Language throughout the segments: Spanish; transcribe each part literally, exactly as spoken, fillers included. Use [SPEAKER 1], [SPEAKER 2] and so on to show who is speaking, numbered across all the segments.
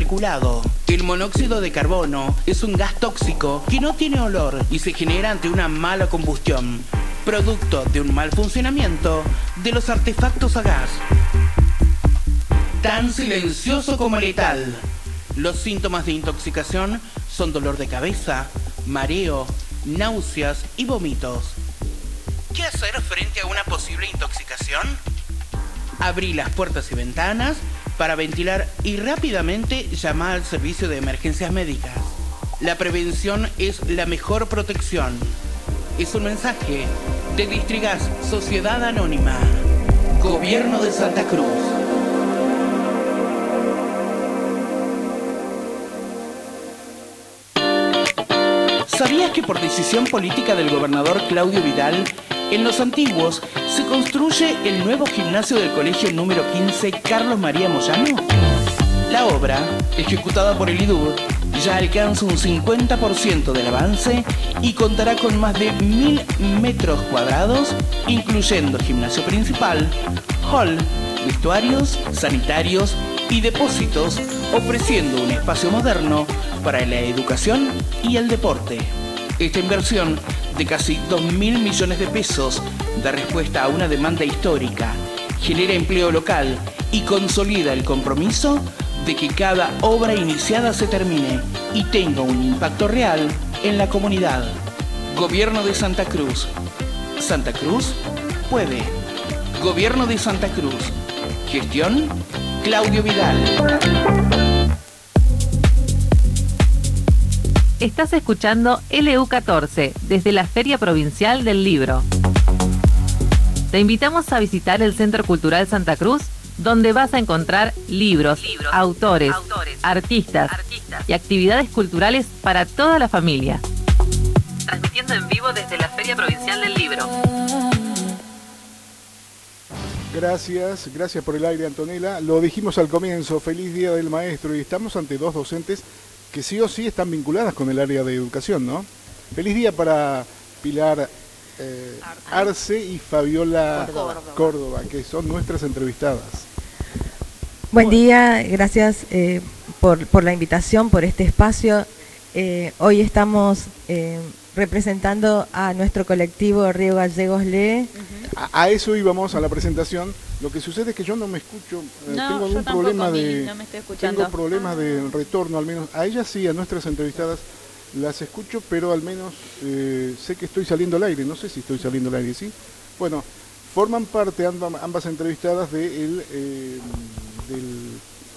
[SPEAKER 1] calculado. El monóxido de carbono es un gas tóxico que no tiene olor y se genera ante una mala combustión, producto de un mal funcionamiento de los artefactos a gas. Tan silencioso como letal. Los síntomas de intoxicación son dolor de cabeza, mareo, náuseas y vómitos. ¿Qué hacer frente a una posible intoxicación? Abrí las puertas y ventanas para ventilar y rápidamente llamar al servicio de emergencias médicas. La prevención es la mejor protección. Es un mensaje de Distrigas Sociedad Anónima, Gobierno de Santa Cruz. ¿Sabías que por decisión política del gobernador Claudio Vidal, en Los Antiguos se construye el nuevo gimnasio del colegio número quince Carlos María Moyano? La obra, ejecutada por el I D U R, ya alcanza un cincuenta por ciento del avance y contará con más de mil metros cuadrados, incluyendo gimnasio principal, hall, vestuarios, sanitarios y depósitos, ofreciendo un espacio moderno para la educación y el deporte. Esta inversión de casi dos mil millones de pesos da respuesta a una demanda histórica, genera empleo local y consolida el compromiso de que cada obra iniciada se termine y tenga un impacto real en la comunidad. Gobierno de Santa Cruz. Santa Cruz puede. Gobierno de Santa Cruz. Gestión Claudio Vidal.
[SPEAKER 2] Estás escuchando L U catorce desde la Feria Provincial del Libro. Te invitamos a visitar el Centro Cultural Santa Cruz, donde vas a encontrar libros, libros autores, autores artistas, artistas y actividades culturales para toda la familia. Transmitiendo en vivo desde la Feria Provincial del Libro.
[SPEAKER 3] Gracias, gracias por el aire, Antonella. Lo dijimos al comienzo, feliz Día del Maestro, y estamos ante dos docentes que sí o sí están vinculadas con el área de educación, ¿no? Feliz día para Pilar eh, Arce y Fabiola Córdoba. Córdoba, que son nuestras entrevistadas.
[SPEAKER 4] Buen día, gracias eh, por, por la invitación, por este espacio. Eh, hoy estamos eh, representando a nuestro colectivo Río Gallegos Lee.
[SPEAKER 3] Uh-huh. a, a eso íbamos, a la presentación. Lo que sucede es que yo no me escucho, eh,
[SPEAKER 5] no,
[SPEAKER 3] tengo algún problema de
[SPEAKER 5] no me estoy escuchando.
[SPEAKER 3] tengo problemas de retorno, al menos a ellas sí, a nuestras entrevistadas las escucho, pero al menos eh, sé que estoy saliendo al aire, no sé si estoy saliendo al aire, ¿sí? Bueno, forman parte ambas, ambas entrevistadas de el, eh, del,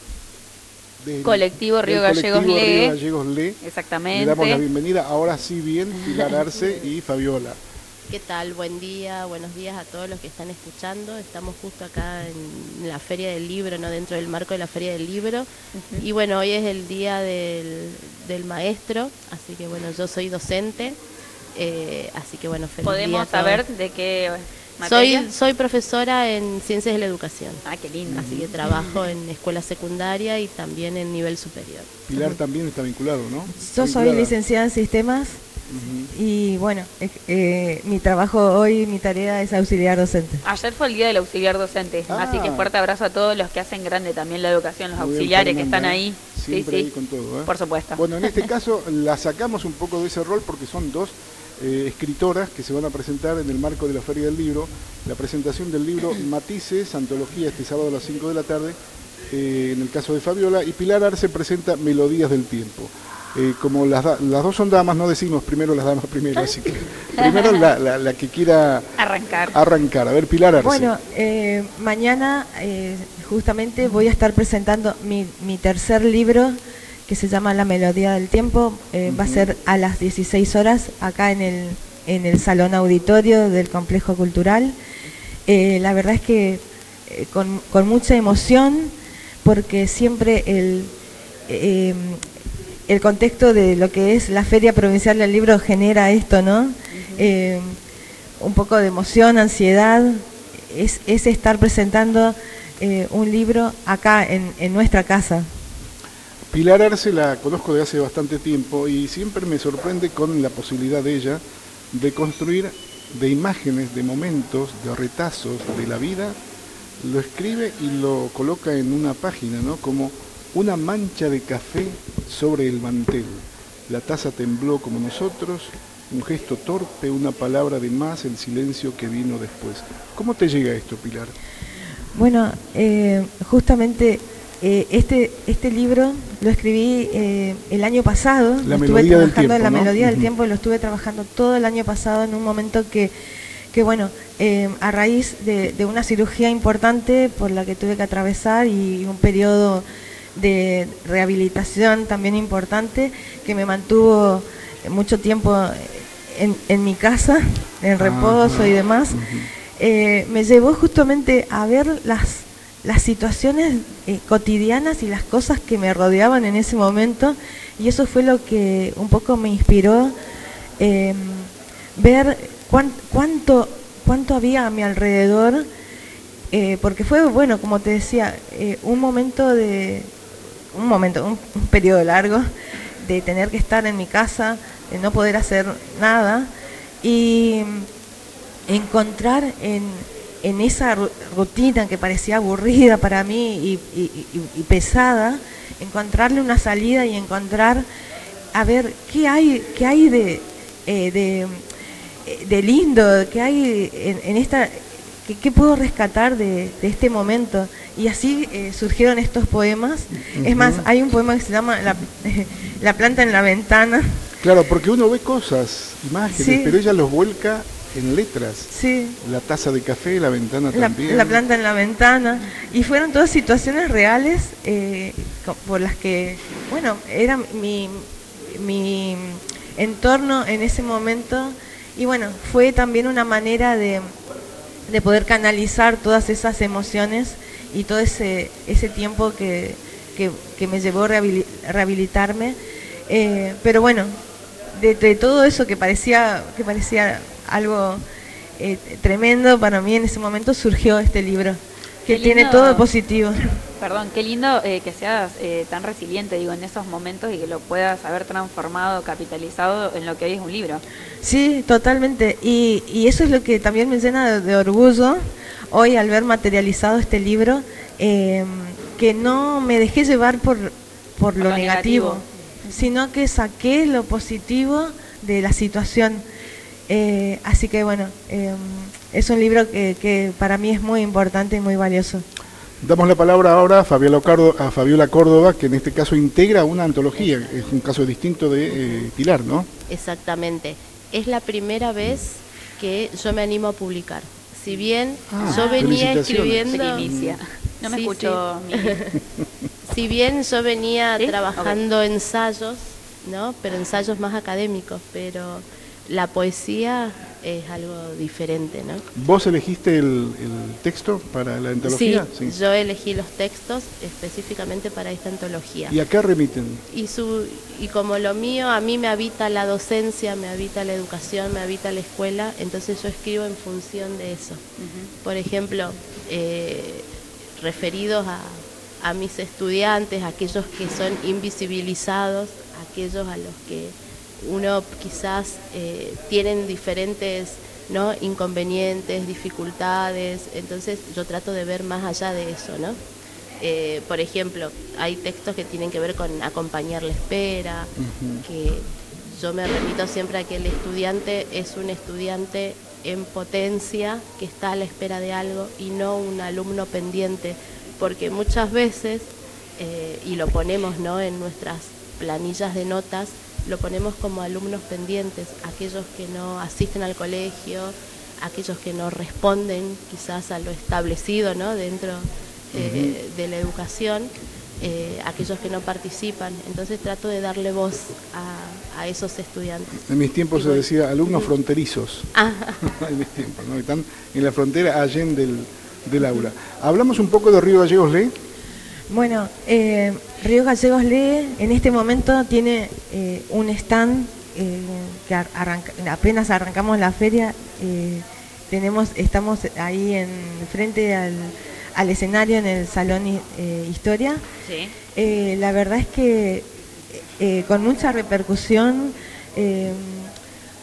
[SPEAKER 3] del
[SPEAKER 5] colectivo Río Gallegos
[SPEAKER 3] Lee. Gallegos Lee.
[SPEAKER 5] Exactamente.
[SPEAKER 3] Le damos la bienvenida, ahora sí bien, Pilar Arce y Fabiola.
[SPEAKER 6] ¿Qué tal? Buen día, buenos días a todos los que están escuchando. Estamos justo acá en la Feria del Libro, ¿no? Dentro del marco de la Feria del Libro. Uh-huh. Y bueno, hoy es el día del, del maestro, así que bueno, yo soy docente, eh, así que bueno, feliz
[SPEAKER 5] ¿Podemos
[SPEAKER 6] día a
[SPEAKER 5] saber
[SPEAKER 6] todos.
[SPEAKER 5] de qué materia?
[SPEAKER 6] Soy, soy profesora en Ciencias de la Educación.
[SPEAKER 5] Ah, qué lindo.
[SPEAKER 6] Así que trabajo en escuela secundaria y también en nivel superior.
[SPEAKER 3] Pilar uh-huh. también está vinculado, ¿no?
[SPEAKER 4] Yo soy licenciada en Sistemas. Uh-huh. Y bueno, eh, eh, mi trabajo hoy, mi tarea es auxiliar docente.
[SPEAKER 5] Ayer fue el día del auxiliar docente, ah. así que fuerte abrazo a todos los que hacen grande también la educación, los Muy auxiliares bien, que están ahí.
[SPEAKER 3] Siempre
[SPEAKER 5] sí,
[SPEAKER 3] ahí
[SPEAKER 5] sí.
[SPEAKER 3] con todo, ¿eh?
[SPEAKER 5] Por supuesto.
[SPEAKER 3] Bueno, en este caso la sacamos un poco de ese rol porque son dos eh, escritoras que se van a presentar en el marco de la Feria del Libro. La presentación del libro Matices, antología, este sábado a las cinco de la tarde, eh, en el caso de Fabiola, y Pilar Arce presenta Melodías del Tiempo. Eh, como las, da, las dos son damas, no decimos primero las damas primero, así que primero la, la, la que quiera
[SPEAKER 5] arrancar.
[SPEAKER 3] arrancar. A ver, Pilar Arce.
[SPEAKER 4] Bueno, eh, mañana eh, justamente voy a estar presentando mi, mi tercer libro, que se llama La Melodía del Tiempo. Eh, uh-huh. Va a ser a las dieciséis horas, acá en el, en el Salón Auditorio del Complejo Cultural. Eh, la verdad es que eh, con, con mucha emoción, porque siempre el... Eh, el contexto de lo que es la Feria Provincial del Libro genera esto, ¿no? Uh-huh. Eh, un poco de emoción, ansiedad, es, es estar presentando eh, un libro acá en, en nuestra casa.
[SPEAKER 3] Pilar Arce la conozco de hace bastante tiempo y siempre me sorprende con la posibilidad de ella de construir de imágenes, de momentos, de retazos de la vida, lo escribe y lo coloca en una página, ¿no? Como Una mancha de café sobre el mantel. La taza tembló como nosotros, un gesto torpe, una palabra de más, el silencio que vino después. ¿Cómo te llega esto, Pilar?
[SPEAKER 4] Bueno, eh, justamente eh, este este libro lo escribí eh, el año pasado.
[SPEAKER 3] La
[SPEAKER 4] lo
[SPEAKER 3] melodía
[SPEAKER 4] estuve
[SPEAKER 3] del
[SPEAKER 4] trabajando
[SPEAKER 3] tiempo,
[SPEAKER 4] en la
[SPEAKER 3] ¿no?
[SPEAKER 4] melodía del
[SPEAKER 3] Uh-huh.
[SPEAKER 4] tiempo, lo estuve trabajando todo el año pasado en un momento que, que bueno, eh, a raíz de, de una cirugía importante por la que tuve que atravesar y un periodo de rehabilitación también importante que me mantuvo mucho tiempo en, en mi casa, en reposo
[SPEAKER 3] Ah,
[SPEAKER 4] y demás,
[SPEAKER 3] uh-huh.
[SPEAKER 4] eh, me llevó justamente a ver las, las situaciones eh, cotidianas y las cosas que me rodeaban en ese momento, y eso fue lo que un poco me inspiró, eh, ver cuán, cuánto, cuánto había a mi alrededor, eh, porque fue, bueno, como te decía, eh, un momento de... un momento, un, un periodo largo de tener que estar en mi casa, de no poder hacer nada y encontrar en, en esa rutina que parecía aburrida para mí y, y, y, y pesada, encontrarle una salida y encontrar a ver qué hay, qué hay de, eh, de, de lindo, qué hay en, en esta... ¿Qué, ¿Qué puedo rescatar de, de este momento? Y así eh, surgieron estos poemas. Uh-huh. Es más, hay un poema que se llama La, la planta en la ventana.
[SPEAKER 3] Claro, porque uno ve cosas, imágenes,
[SPEAKER 4] sí.
[SPEAKER 3] pero ella los vuelca en letras.
[SPEAKER 4] Sí.
[SPEAKER 3] La taza de café, la ventana
[SPEAKER 4] la,
[SPEAKER 3] también.
[SPEAKER 4] La planta en la ventana. Y fueron todas situaciones reales eh, por las que, bueno, era mi, mi entorno en ese momento. Y bueno, fue también una manera de... de poder canalizar todas esas emociones y todo ese ese tiempo que, que, que me llevó a rehabilitarme. Eh, pero bueno, de, de todo eso que parecía, que parecía algo eh, tremendo para mí en ese momento, surgió este libro, que
[SPEAKER 5] Qué
[SPEAKER 4] tiene
[SPEAKER 5] lindo.
[SPEAKER 4] todo positivo.
[SPEAKER 5] Perdón, qué lindo eh, que seas eh, tan resiliente, digo, en esos momentos y que lo puedas haber transformado, capitalizado en lo que hoy es un libro.
[SPEAKER 4] Sí, totalmente. Y, y eso es lo que también me llena de, de orgullo hoy al ver materializado este libro, eh, que no me dejé llevar por, por, por lo, lo negativo, negativo, sino que saqué lo positivo de la situación. Eh, así que bueno, eh, es un libro que, que para mí es muy importante y muy valioso.
[SPEAKER 3] Damos la palabra ahora a Fabiola Córdoba, a Fabiola Córdoba, que en este caso integra una antología, es un caso distinto de eh, Pilar, ¿no?
[SPEAKER 6] Exactamente. Es la primera vez que yo me animo a publicar. Si bien
[SPEAKER 3] ah,
[SPEAKER 6] yo venía escribiendo...
[SPEAKER 5] Primicia. No me
[SPEAKER 6] sí,
[SPEAKER 5] escucho.
[SPEAKER 6] Sí. Si bien yo venía ¿Sí? trabajando okay. ensayos, ¿no? Pero ensayos más académicos, pero la poesía es algo diferente, ¿no?
[SPEAKER 3] ¿Vos elegiste el, el texto para la antología?
[SPEAKER 6] Sí, sí, yo elegí los textos específicamente para esta antología.
[SPEAKER 3] ¿Y a qué remiten?
[SPEAKER 6] Y, su, y como lo mío, a mí me habita la docencia, me habita la educación, me habita la escuela, entonces yo escribo en función de eso. Uh-huh. Por ejemplo, eh, referidos a, a mis estudiantes, aquellos que son invisibilizados, aquellos a los que uno quizás eh, tienen diferentes, ¿no?, inconvenientes, dificultades, entonces yo trato de ver más allá de eso, ¿no? Eh, por ejemplo, hay textos que tienen que ver con acompañar la espera, uh-huh. que yo me remito siempre a que el estudiante es un estudiante en potencia que está a la espera de algo y no un alumno pendiente, porque muchas veces, eh, y lo ponemos, ¿no?, en nuestras planillas de notas, lo ponemos como alumnos pendientes, aquellos que no asisten al colegio, aquellos que no responden quizás a lo establecido, ¿no?, dentro eh, uh-huh. de la educación, eh, aquellos que no participan. Entonces trato de darle voz a, a esos estudiantes.
[SPEAKER 3] En mis tiempos y se bueno, decía alumnos uh-huh. fronterizos.
[SPEAKER 6] Ah.
[SPEAKER 3] En mis tiempos, ¿no? Están en la frontera allende del, del aula. Hablamos un poco de Río Gallegos Lee.
[SPEAKER 4] Bueno, eh, Río Gallegos Lee en este momento tiene eh, un stand eh, que arranca, apenas arrancamos la feria, eh, tenemos, estamos ahí en frente al, al escenario en el Salón eh, Historia.
[SPEAKER 5] Sí.
[SPEAKER 4] Eh, la verdad es que eh, con mucha repercusión, eh,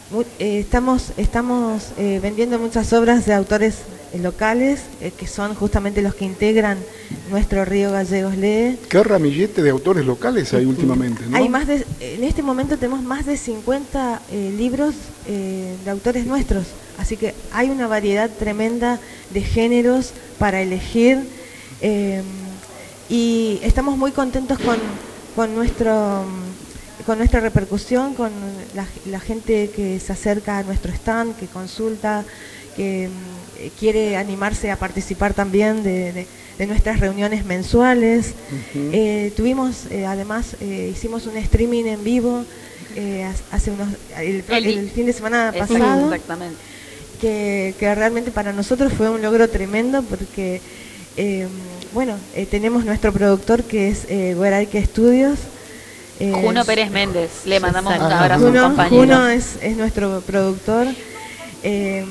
[SPEAKER 4] Mu- eh, estamos estamos eh, vendiendo muchas obras de autores eh, locales, eh, que son justamente los que integran nuestro Río Gallegos Lee.
[SPEAKER 3] ¿Qué ramillete de autores locales hay últimamente, no?
[SPEAKER 4] Hay más de, en este momento tenemos más de cincuenta eh, libros eh, de autores nuestros, así que hay una variedad tremenda de géneros para elegir, eh, y estamos muy contentos con, con nuestro con nuestra repercusión, con la, la gente que se acerca a nuestro stand, que consulta, que eh, quiere animarse a participar también de, de, de nuestras reuniones mensuales. Uh-huh. eh, tuvimos, eh, además, eh, hicimos un streaming en vivo eh, hace unos el, el, el fin de semana pasado.
[SPEAKER 5] Exactamente.
[SPEAKER 4] Que, que realmente para nosotros fue un logro tremendo porque, eh, bueno, eh, tenemos nuestro productor que es eh, Gueraique Estudios.
[SPEAKER 5] Eh, Juno Pérez Méndez, le mandamos un
[SPEAKER 4] ah,
[SPEAKER 5] abrazo
[SPEAKER 4] Juno,
[SPEAKER 5] a un compañero.
[SPEAKER 4] Juno es, es nuestro productor. Eh,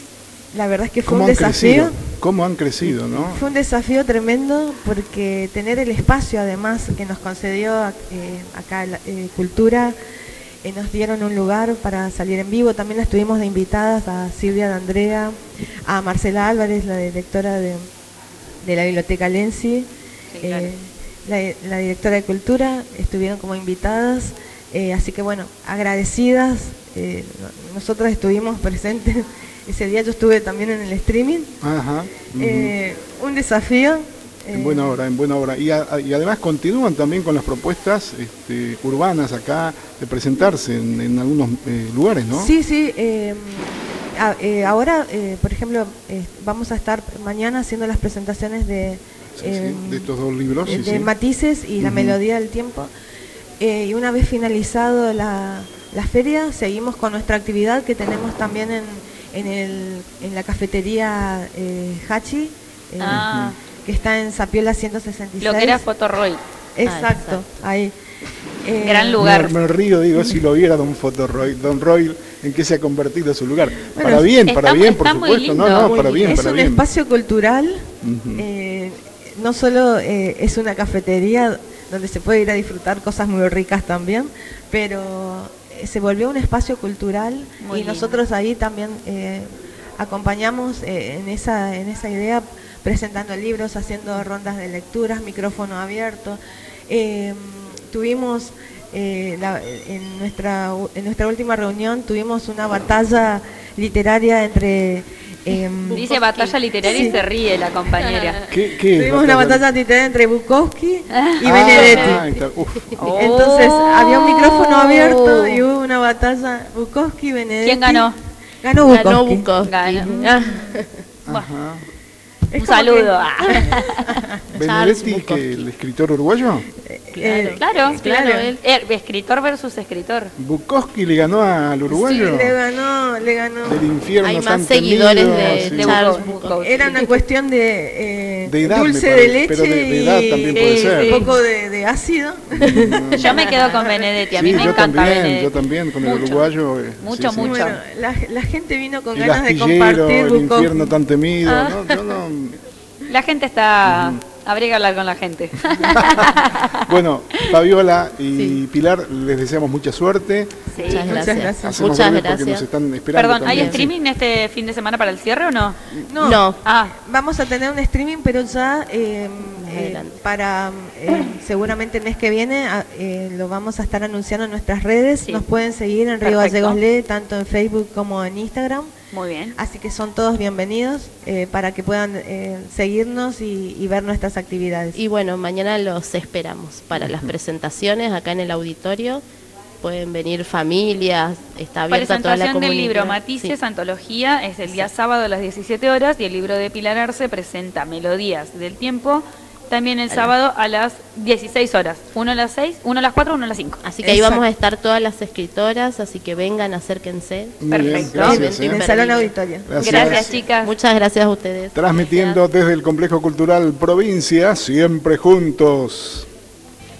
[SPEAKER 4] la verdad es que fue un desafío.
[SPEAKER 3] Crecido? ¿Cómo han crecido, no?
[SPEAKER 4] Fue un desafío tremendo porque tener el espacio, además, que nos concedió eh, acá la, eh, Cultura, eh, nos dieron un lugar para salir en vivo. También las tuvimos de invitadas a Silvia D'Andrea, a Marcela Álvarez, la directora de, de la Biblioteca Lenzi. Sí, claro. eh, La, la directora de Cultura, estuvieron como invitadas, eh, así que bueno, agradecidas, eh, nosotros estuvimos presentes, ese día yo estuve también en el streaming.
[SPEAKER 3] Ajá, uh-huh.
[SPEAKER 4] eh, un desafío.
[SPEAKER 3] En eh, buena hora, en buena hora. Y, a, y además continúan también con las propuestas este, urbanas acá de presentarse en, en algunos eh, lugares, ¿no?
[SPEAKER 4] Sí, sí. Eh, a, eh, ahora, eh, por ejemplo, eh, vamos a estar mañana haciendo las presentaciones de...
[SPEAKER 3] Sí, eh, sí, de estos dos libros,
[SPEAKER 4] de,
[SPEAKER 3] sí,
[SPEAKER 4] de
[SPEAKER 3] sí.
[SPEAKER 4] Matices y uh-huh. La Melodía del Tiempo, eh, y una vez finalizado la, la feria seguimos con nuestra actividad que tenemos también en, en, el, en la cafetería eh, Hachi, eh,
[SPEAKER 5] ah.
[SPEAKER 4] que está en Zapiola ciento sesenta y seis.
[SPEAKER 5] Lo que era Fotoroy.
[SPEAKER 4] Exacto, ah, exacto. Ahí.
[SPEAKER 5] Eh, Gran lugar.
[SPEAKER 3] Me, me río, digo, si lo viera Don Fotoroy, Don Roy, en qué se ha convertido su lugar. Bueno, para bien, para bien, por supuesto. No, no, para bien,
[SPEAKER 4] es
[SPEAKER 3] para
[SPEAKER 4] un
[SPEAKER 3] bien.
[SPEAKER 4] espacio cultural.
[SPEAKER 3] Uh-huh.
[SPEAKER 4] eh, no solo eh, es una cafetería donde se puede ir a disfrutar cosas muy ricas también, pero eh, se volvió un espacio cultural muy y lindo. Nosotros ahí también eh, acompañamos eh, en esa en esa idea, presentando libros, haciendo rondas de lecturas, micrófono abierto. Eh, tuvimos eh, la, en nuestra en nuestra última reunión tuvimos una batalla literaria entre Eh,
[SPEAKER 5] Dice batalla literaria sí. Y se ríe la compañera.
[SPEAKER 3] ¿Qué, qué
[SPEAKER 4] Tuvimos una batalla literaria entre Bukowski y
[SPEAKER 3] ah,
[SPEAKER 4] Benedetti.
[SPEAKER 3] Ah,
[SPEAKER 4] oh. Entonces había un micrófono abierto y hubo una batalla Bukowski y Benedetti.
[SPEAKER 5] ¿Quién ganó?
[SPEAKER 4] Ganó Bukowski.
[SPEAKER 6] Ganó Bukowski.
[SPEAKER 5] Ganó.
[SPEAKER 3] Ajá.
[SPEAKER 5] Un saludo.
[SPEAKER 3] Que... ¿Benedetti, que el escritor uruguayo?
[SPEAKER 5] Eh, claro, claro, claro. Él, él, escritor versus escritor.
[SPEAKER 3] ¿Bukowski le ganó al uruguayo?
[SPEAKER 4] Sí, le ganó, le ganó.
[SPEAKER 3] Del infierno.
[SPEAKER 6] Hay más seguidores
[SPEAKER 3] temido,
[SPEAKER 6] de,
[SPEAKER 3] sí.
[SPEAKER 6] de Charles Bukowski.
[SPEAKER 4] Era una cuestión de, eh,
[SPEAKER 3] de edad,
[SPEAKER 4] dulce de leche
[SPEAKER 3] pero de, de edad también
[SPEAKER 4] y
[SPEAKER 3] puede ser.
[SPEAKER 4] un poco de, de ácido.
[SPEAKER 5] No. Yo me quedo con Benedetti, a mí
[SPEAKER 3] sí,
[SPEAKER 5] me
[SPEAKER 3] yo
[SPEAKER 5] encanta
[SPEAKER 3] también,
[SPEAKER 5] Benedetti.
[SPEAKER 3] Yo también, con
[SPEAKER 5] mucho,
[SPEAKER 3] el uruguayo. Eh,
[SPEAKER 5] mucho,
[SPEAKER 3] sí,
[SPEAKER 5] mucho.
[SPEAKER 3] sí.
[SPEAKER 4] Bueno, la, la gente vino con
[SPEAKER 3] el
[SPEAKER 4] ganas de
[SPEAKER 3] astillero,
[SPEAKER 4] compartir
[SPEAKER 3] el
[SPEAKER 4] Bukowski.
[SPEAKER 3] infierno tan temido.
[SPEAKER 5] Ah.
[SPEAKER 3] ¿no? Yo no...
[SPEAKER 5] La gente está... Habría que hablar con la gente.
[SPEAKER 3] Bueno, Fabiola y
[SPEAKER 6] sí.
[SPEAKER 3] Pilar, les deseamos mucha suerte.
[SPEAKER 5] Sí.
[SPEAKER 6] Muchas gracias. Muchas
[SPEAKER 3] Muchas
[SPEAKER 6] gracias.
[SPEAKER 3] Porque nos están esperando.
[SPEAKER 5] Perdón, ¿hay
[SPEAKER 3] también.
[SPEAKER 5] streaming sí. este fin de semana para el cierre o no?
[SPEAKER 4] No.
[SPEAKER 6] no.
[SPEAKER 5] Ah.
[SPEAKER 4] Vamos a tener un streaming, pero ya eh, eh, para eh, seguramente el mes que viene eh, lo vamos a estar anunciando en nuestras redes.
[SPEAKER 5] Sí.
[SPEAKER 4] Nos pueden seguir en Río Gallegos Lee, tanto en Facebook como en Instagram.
[SPEAKER 5] Muy bien.
[SPEAKER 4] Así que son todos bienvenidos eh, para que puedan eh, seguirnos y, y ver nuestras actividades.
[SPEAKER 6] Y bueno, mañana los esperamos para las presentaciones acá en el auditorio. Pueden venir familias, está abierta toda la
[SPEAKER 5] comunidad. Presentación del libro Matices,
[SPEAKER 6] sí.
[SPEAKER 5] Antología, es el día sí. sábado a las diecisiete horas, y el libro de Pilar Arce presenta Melodías del Tiempo, también el sábado a las dieciséis horas, uno a las seis, uno a las cuatro, uno a las cinco.
[SPEAKER 6] Así que Exacto. ahí vamos a estar todas las escritoras, así que vengan, acérquense.
[SPEAKER 3] Muy
[SPEAKER 5] Perfecto.
[SPEAKER 3] Bien, gracias,
[SPEAKER 4] en
[SPEAKER 3] ¿eh?
[SPEAKER 4] el Salón Auditorio.
[SPEAKER 5] Gracias. gracias, chicas.
[SPEAKER 6] Muchas gracias a ustedes.
[SPEAKER 3] Transmitiendo
[SPEAKER 6] gracias.
[SPEAKER 3] desde el Complejo Cultural Provincia, siempre juntos.